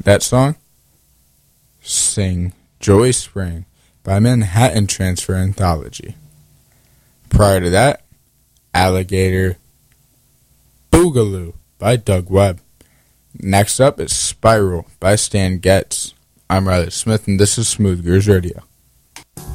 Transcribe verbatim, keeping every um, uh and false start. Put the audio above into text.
That song? Sing Joy Spring by Manhattan Transfer Anthology. Prior to that, Alligator Boogaloo by Doug Webb. Next up is Spiral by Stan Getz. I'm Riley Smith, and this is Smooth Gears Radio.